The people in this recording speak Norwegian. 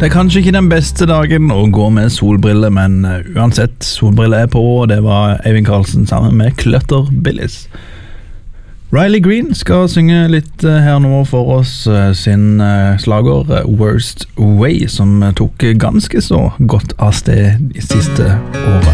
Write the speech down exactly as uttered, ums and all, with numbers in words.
Det er kanskje ikke den beste dagen å gå med solbriller, men uh, uansett, solbriller er på, og det var Eivind Karlsen sammen med Clutter Billis. Riley Green skal synge litt uh, her nå for oss uh, sin uh, slager uh, Worst Way, som uh, tok ganske så godt av sted de siste årene.